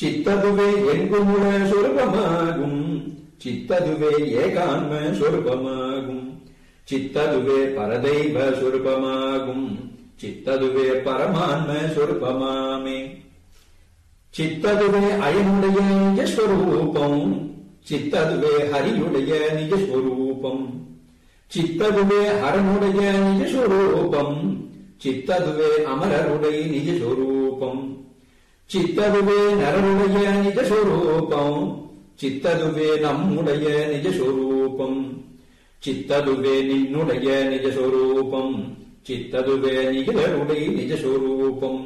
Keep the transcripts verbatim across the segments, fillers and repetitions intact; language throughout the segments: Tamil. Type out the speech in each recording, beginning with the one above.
சித்ததுவே எங்குமுள சொருபமாகும் சித்ததுவே ஏகான்ம சொருபமாகும் சித்ததுவே பரதெய்வ சொருபமாகும் சித்ததுவே பரமான்ம சொருபமாமே சித்ததுவே அயனுடைய நிஜஸ்வரூபம் சித்ததுவே ஹரியுடைய நிஜஸ்வரூபம் சித்ததுவே ஹரனுடைய நிஜஸ்வரூபம் சித்ததுவே அமரருடைய நிஜஸ்வரூபம் சித்ததுவே நரருடைய நிஜஸ்வரூபம் சித்ததுவே நம்முடைய நிஜஸ்வரூபம் சித்ததுவே நின்னுடைய நிஜஸ்வரூபம் சித்ததுவே நிகழருடைய நிஜஸ்வரூபம்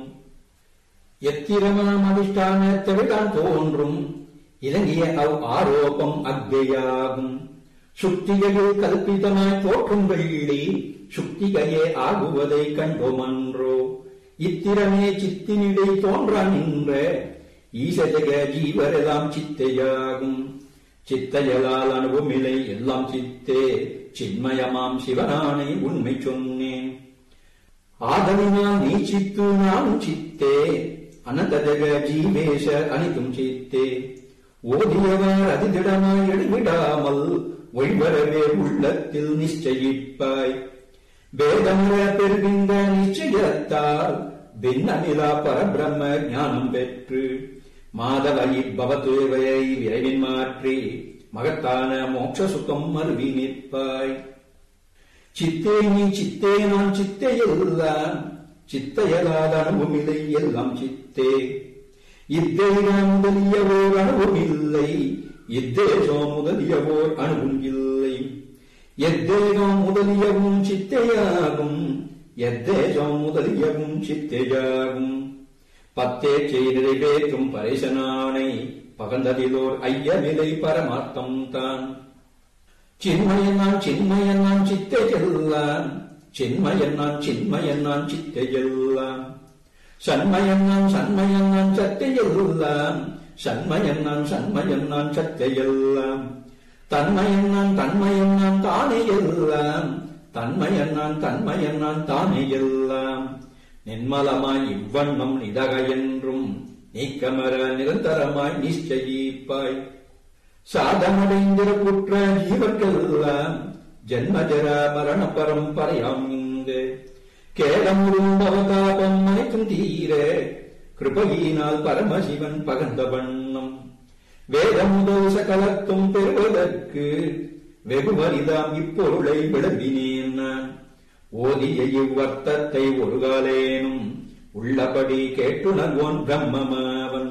எத்திரமாம் அதிஷ்டானத்தவிதான் தோன்றும் இலங்கிய அவ் ஆரோபம் அக்ஞையாகும் சுக்திகையில் கல்பிதமாய் தோற்றும் வெள்ளி சுக்திகையே ஆகுவதை கண்டோமன்றோ இத்திரமே சித்தினிடை தோன்றா நின்ற ஈசஜக ஜீவரெல்லாம் சித்தையாகும் சித்தையலால் அனுபவமில்லை எல்லாம் சித்தே சின்மயமாம் சிவனானை உண்மை சொன்னேன் ஆதலினால் நீ சித்து நானும் சித்தே அனந்தஜக ஜீவேஷ அனிதும் சித்தே ஓதியவர் அதிதிடமாய் எழுவிடாமல் ஒய்வரவே உள்ளத்தில் நிச்சயிப்பாய் வேதமுற பெறுகின்ற நிச்சயத்தால் பின்னமிலா பரபிரம்ம ஞானம் பெற்று மாதவை பவத்துவையை விரைவின் மாற்றி மகத்தான மோட்ச சுகம் மருவி நிற்பாய் சித்தே நீ சித்தே நான் சித்தே எல்லாம் சித்தையலாத அனுபவமில்லை எல்லாம் சித்தே இத்தேகம் முதலியவோர் அனுபவமில்லை இத்தேசம் முதலியவோர் அனுபவம் இல்லை எத்தேகம் முதலியவும் சித்தையாகும் எத்தேசம் முதலியவும் சித்தையாகும் பத்தே செய்ததை பேற்றும் பரேசனானை பகந்ததிலோர் ஐயமில்லை பரமார்த்தம் தான் சின்மயன் நான் சின்மயன் நான் சித்தையெல்லாம் சின்மயன் நான் சின்மயன் நான் சித்தையெல்லாம் சண்மயன் நான் சண்மயன் நான் சத்தையெல்லாம் சண்மயன் நான் சண்மயன் நான் சத்தையெல்லாம் தன்மயன் நான் தன்மயன் நான் தானே எல்லாம் தன்மயன் நான் தன்மயன் நான் தானே எல்லாம் நின்மலமாய் இவ்வண்ணம் நிதக என்றும் நீக்கமர நிரந்தரமாய் நிச்சயிப்பாய் சாதமடைந்திர குற்ற ஜீவர்களெல்லாம் ஜன்மஜர மரண பரம்பரையாம் இங்கு கேடமுறும் பவதாபம் அனைத்தும் தீர கிருபையினால் பரமசிவன் பகர்ந்த வண்ணம் வேதமுதல் சகலத்தும் பெறுவதற்கு வெகுவரிதாம் இப்பொருளை விளம்பினேன் நான் ஓதிய இவ்வர்த்தத்தை ஒருகாலேனும் உள்ளபடி கேட்டுணர்வோன் பிரம்மமாவன்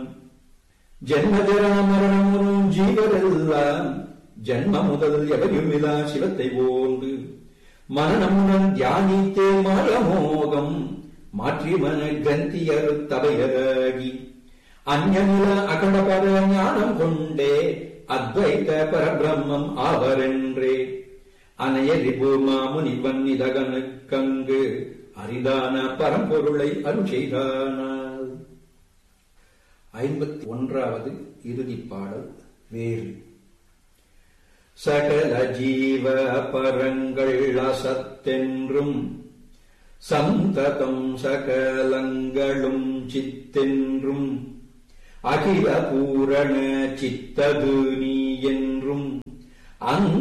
ஜன்மஜரா மரணமுறும் ஜீவரெல்லாம் ஜன்ம முதல் எவையுமிலா சிவத்தை போந்து மரணமுடன் தியானித்தே மாயமோகம் மாற்றி மன கிரந்தியர் தவையராகி அந்நில அகண்டபர ஞானம் கொண்டே அத்வைத பரபிரம்மம் ஆவரென்றே அனைய ரிபூர்மா முனிவன் இதகனுக்கங்கு அரிதான பரம்பொருளை அருள் செய்தானால். ஐம்பத்தி ஒன்றாவது இறுதி பாடல் வேறு. சகல ஜீவ பரங்கள் அசத்தென்றும் சந்ததம் சகலங்களும் சித்தென்றும் அகில பூரண சித்தது நீ என்றும்